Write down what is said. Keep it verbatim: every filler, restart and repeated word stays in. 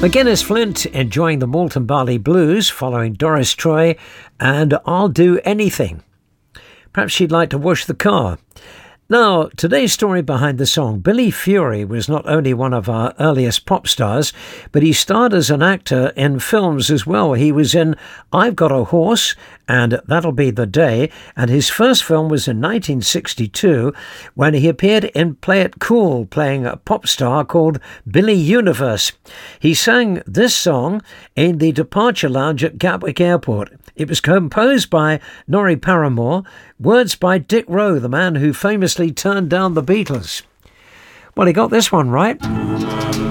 McGuinness Flint enjoying the Malton Barley Blues following Doris Troy and I'll Do Anything. Perhaps she'd like to wash the car. Now, today's story behind the song. Billy Fury was not only one of our earliest pop stars, but he starred as an actor in films as well. He was in I've Got a Horse and That'll Be the Day, and his first film was in nineteen sixty-two when he appeared in Play It Cool, playing a pop star called Billy Universe. He sang this song in the departure lounge at Gatwick Airport. It was composed by Norrie Paramore, words by Dick Rowe, the man who famously turned down the Beatles. Well, he got this one right.